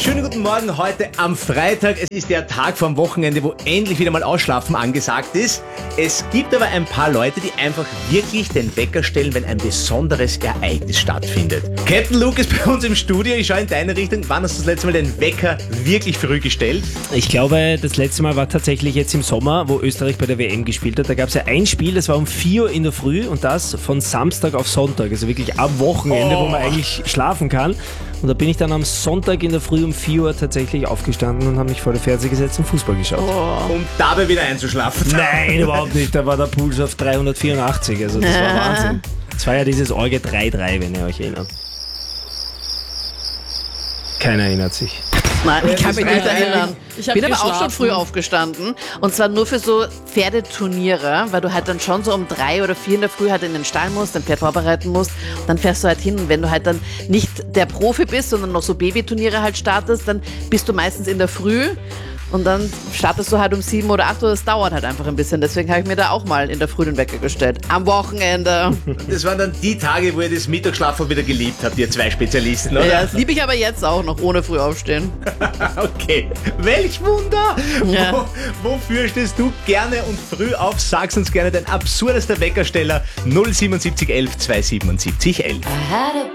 Schönen guten Morgen heute am Freitag. Es ist der Tag vom Wochenende, wo endlich wieder mal Ausschlafen angesagt ist. Es gibt aber ein paar Leute, die einfach wirklich den Wecker stellen, wenn ein besonderes Ereignis stattfindet. Captain Luke ist bei uns im Studio. Ich schaue in deine Richtung. Wann hast du das letzte Mal den Wecker wirklich früh gestellt? Ich glaube, das letzte Mal war tatsächlich jetzt im Sommer, wo Österreich bei der WM gespielt hat. Da gab es ja ein Spiel, das war um 4 Uhr in der Früh und das von Samstag auf Sonntag. Also wirklich am Wochenende, wo man eigentlich schlafen kann. Und da bin ich dann am Sonntag in der Früh um 4 Uhr tatsächlich aufgestanden und habe mich vor den Fernseher gesetzt und Fußball geschaut. Um dabei wieder einzuschlafen. Nein, überhaupt nicht. Da war der Puls auf 384. Also das war Wahnsinn. Das war ja dieses Orge 3-3, wenn ihr euch erinnert. Keiner erinnert sich. Nein, ich kann mich nicht erinnern. Ich bin aber auch schon früh aufgestanden. Und zwar nur für so Pferdeturniere, weil du halt dann schon so um 3 oder 4 in der Früh halt in den Stall musst, dein Pferd vorbereiten musst. Dann fährst du halt hin. Und wenn du halt dann nicht der Profi bist, sondern noch so Babyturniere halt startest, dann bist du meistens in der Früh. Und dann startest du halt um 7 oder 8 Uhr. Das dauert halt einfach ein bisschen. Deswegen habe ich mir da auch mal in der Früh den Wecker gestellt. Am Wochenende. Das waren dann die Tage, wo ihr das Mittagsschlafen wieder geliebt habt, ihr zwei Spezialisten, oder? Ja, das liebe ich aber jetzt auch noch, ohne früh aufstehen. Okay, welch Wunder! Ja. Wofür stehst du gerne und früh auf? Sag's uns gerne, dein absurdester Weckersteller 07711 277 11.